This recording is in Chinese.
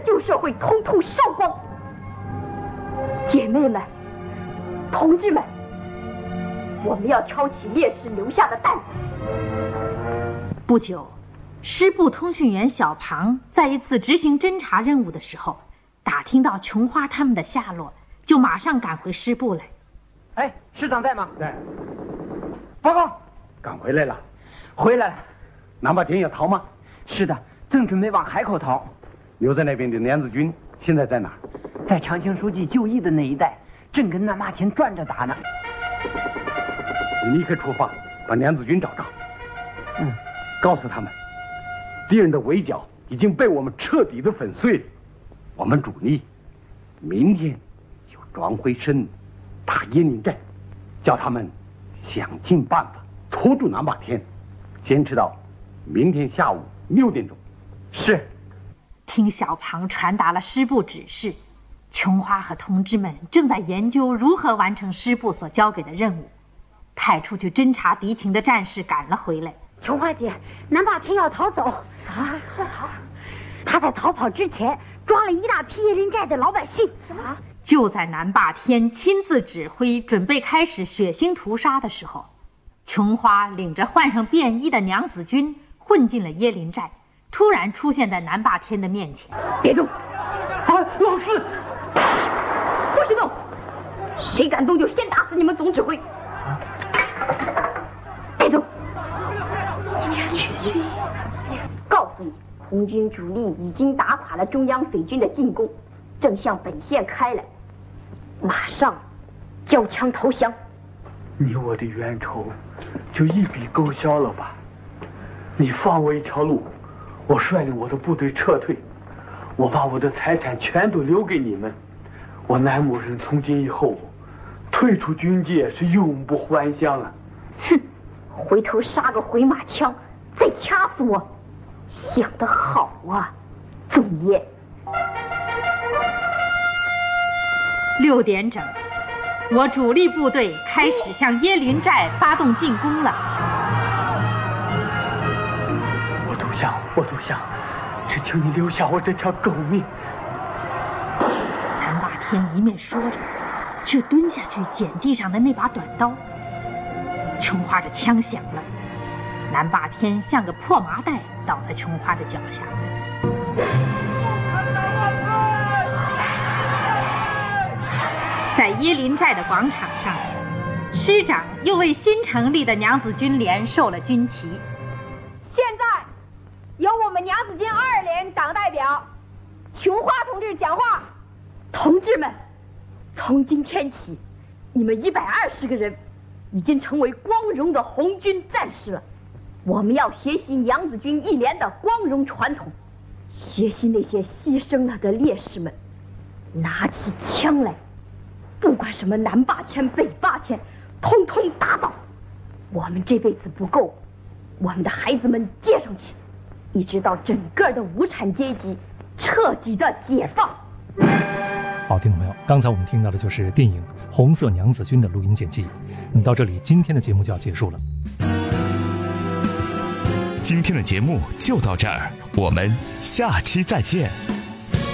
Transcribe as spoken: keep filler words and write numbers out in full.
旧社会统统烧光。姐妹们，同志们，我们要挑起烈士留下的担子。 不久，师部通讯员小庞在一次执行侦查任务的时候，打听到琼花他们的下落，就马上赶回师部来。 哎，师长在吗？ 在。 报告， 赶回来了。 回来了。 南霸天要逃吗？ 是的，正准备往海口逃。 留在那边的梁子军现在在哪儿？ 在长青书记就义的那一带，正跟南霸天转着打呢。 你立刻出发，把梁子军找着。 嗯， 告诉他们，敌人的围剿已经被我们彻底的粉碎了。我们主力明天就转回身打椰林寨，叫他们想尽办法拖住南霸天，坚持到明天下午六点钟。 是。 听小庞传达了师部指示，琼花和同志们正在研究如何完成师部所交给的任务。派出去侦察敌情的战士赶了回来。 琼花姐，南霸天要逃走。啥？要逃？他在逃跑之前抓了一大批椰林寨的老百姓。什么？ 就在南霸天亲自指挥准备开始血腥屠杀的时候，琼花领着换上便衣的娘子军混进了椰林寨，突然出现在南霸天的面前。 别动！ 啊，老师， 不许动！谁敢动就先打死你们总指挥！别动！告诉你，红军主力已经打垮了中央匪军的进攻，正向本线开来，马上交枪投降。 你我的冤仇就一笔勾销了吧？你放我一条路，我率领我的部队撤退，我把我的财产全都留给你们。我南亩人从今以后退出军界是永不还乡了。 哼，回头杀个回马枪，再掐死我，想得好啊，总爷。 六点整，我主力部队开始向椰林寨发动进攻了。 我投降，我投降，只求你留下我这条狗命。 南霸天一面说着，却蹲下去捡地上的那把短刀。琼花的枪响了，南霸天像个破麻袋倒在琼花的脚下。在椰林寨的广场上，师长又为新成立的娘子军连授了军旗。 现在由我们娘子军二连党代表琼花同志讲话。同志们，从今天起，你们一百二十个人已经成为光荣的红军战士了。我们要学习娘子军一连的光荣传统，学习那些牺牲了的烈士们，拿起枪来，不管什么南霸天北霸天，通通打倒。我们这辈子不够，我们的孩子们接上去，一直到整个的无产阶级彻底的解放。 好，听众朋友，刚才我们听到的就是电影《红色娘子军》的录音剪辑。那么到这里，今天的节目就要结束了。 今天的节目就到这儿，我们下期再见。